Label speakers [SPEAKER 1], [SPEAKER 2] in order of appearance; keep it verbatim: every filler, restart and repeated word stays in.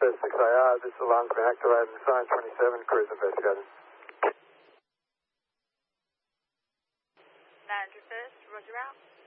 [SPEAKER 1] six I R, this alarm's been activated, sign twenty-seven, cruise investigated.
[SPEAKER 2] nine hundred first, roger out.